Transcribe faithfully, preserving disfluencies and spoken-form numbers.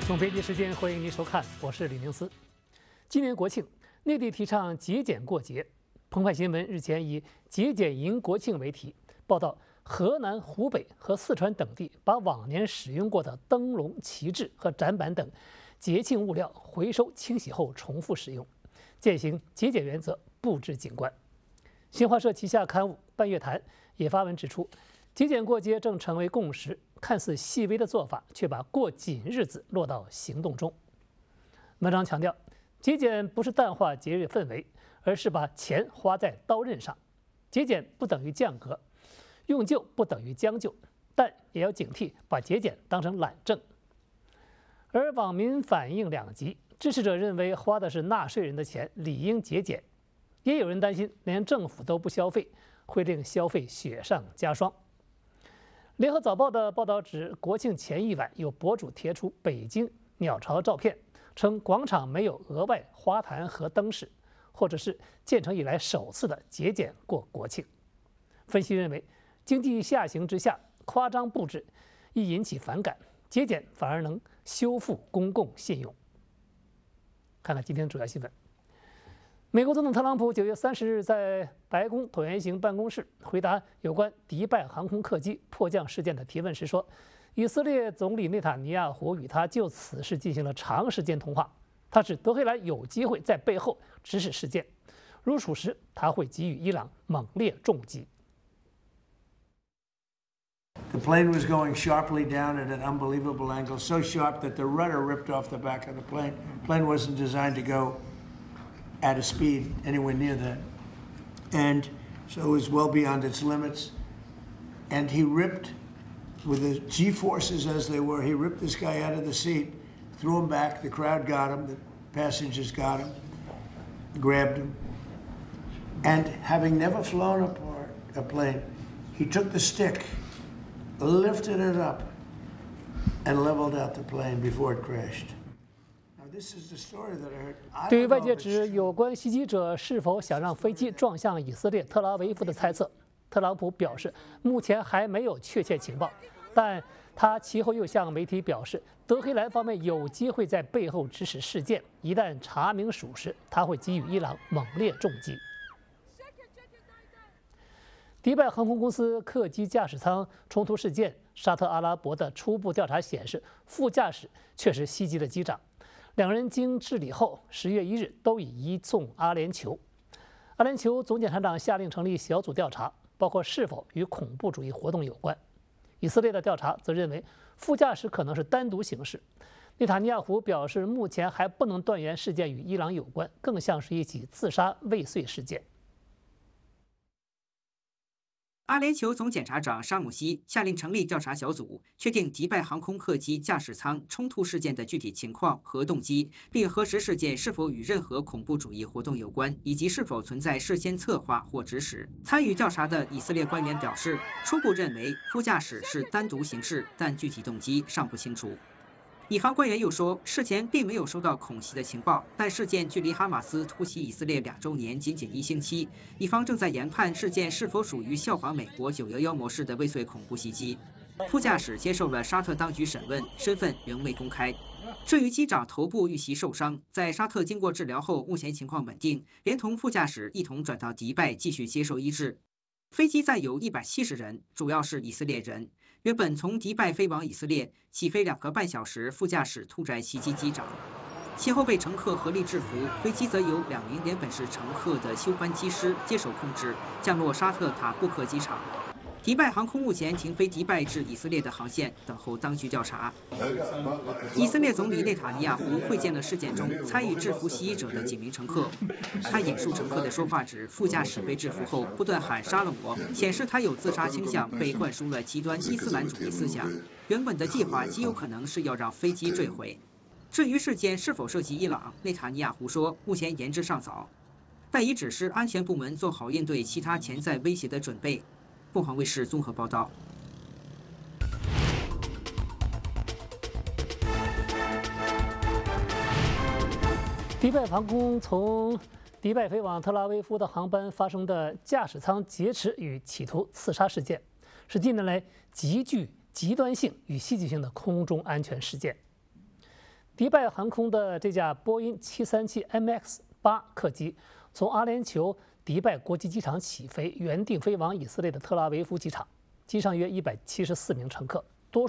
从北京时间，欢迎您收看，我是李宁思。今年国庆，内地提倡节俭过节。澎湃新闻日前以“节俭迎国庆”为题，报道河南、湖北和四川等地把往年使用过的灯笼、旗帜和展板等节庆物料回收清洗后重复使用，践行节俭原则，布置景观。新华社旗下刊物《半月谈》也发文指出，节俭过节正成为共识，看似细微的做法，却把过紧日子落到行动中。文章强调，节俭不是淡化节日氛围，而是把钱花在刀刃上。节俭不等于降格，用旧不等于将就，但也要警惕把节俭当成懒政。而网民反应两极，支持者认为花的是纳税人的钱，理应节俭；也有人担心，连政府都不消费，会令消费雪上加霜。联合早报的报道指，国庆前一晚有博主贴出北京鸟巢照片，称广场没有额外花坛和灯饰，或者是建成以来首次的节俭过国庆。分析认为，经济下行之下，夸张布置易引起反感，节俭反而能修复公共信用。看看今天主要新闻。美国总统特朗普九月三十日在白宫椭圆形办公室回答有关迪拜航空客机迫降事件的提问时说，以色列总理内塔尼亚胡与他就此事进行了长时间通话。他指德黑兰有机会在背后指使事件，如属实，他会给予伊朗猛烈重击。 The plane was going sharply down at an unbelievable angle, so sharp that the rudder ripped off the back of the plane. The plane wasn't designed to go at a speed anywhere near that. And so it was well beyond its limits. And he ripped, with the G-forces as they were, he ripped this guy out of the seat, threw him back. The crowd got him. The passengers got him, grabbed him. And having never flown a, part, a plane, he took the stick, lifted it up, and leveled out the plane before it crashed. 对于外界指有关袭击者是否想让飞机撞向以色列特拉维夫的猜测，特朗普表示目前还没有确切情报，但他其后又向媒体表示，德黑兰方面有机会在背后指使事件，一旦查明属实，他会给予伊朗猛烈重击。迪拜航空公司客机驾驶舱冲突事件，沙特阿拉伯的初步调查显示，副驾驶确实袭击了机长。两人经治理后，十月一日都已移送阿联酋。阿联酋总检察长下令成立小组调查，包括是否与恐怖主义活动有关。以色列的调查则认为，副驾驶可能是单独行事。内塔尼亚胡表示，目前还不能断言事件与伊朗有关，更像是一起自杀未遂事件。 阿联酋总检察长沙姆西下令成立调查小组，确定迪拜航空客机驾驶舱冲突事件的具体情况和动机，并核实事件是否与任何恐怖主义活动有关，以及是否存在事先策划或指使。参与调查的以色列官员表示，初步认为副驾驶是单独行事，但具体动机尚不清楚。以方官员又说，事前并没有收到恐袭的情报，但事件距离哈马斯突袭以色列两周年仅仅一星期，以方正在研判事件是否属于效仿美国九一一模式的未遂恐怖袭击。副驾驶接受了沙特当局审问，身份仍未公开。至于机长头部遇袭受伤，在沙特经过治疗后，目前情况稳定，连同副驾驶一同转到迪拜继续接受医治。飞机载有一百七十人，主要是以色列人。原本从迪拜飞往以色列，起飞两个半小时，副驾驶突然袭击机长，其后被乘客合力制服，飞机则由两名原本是乘客的休班机师接手控制，降落沙特塔布克机场。迪拜航空目前停飞迪拜至以色列的航线，等候当局调查。以色列总理内塔尼亚胡会见了事件中参与制服袭击者的几名乘客。他引述乘客的说话指，副驾驶被制服后不断喊杀了我，显示他有自杀倾向，被灌输了极端伊斯兰主义思想。原本的计划极有可能是要让飞机坠毁。至于事件是否涉及伊朗，内塔尼亚胡说，目前言之尚早，但已指示安全部门做好应对其他潜在威胁的准备。凤凰卫视综合报道。 迪拜航空从迪拜飞往特拉维夫的航班发生的驾驶舱劫持与企图刺杀事件，是近年来极具极端性与戏剧性的空中安全事件。 迪拜航空的这架波音七三七 M X 八客机从阿联酋迪拜国际机场起飞，原定飞往以色列的特拉维夫机场，机上约一百七十四名乘客。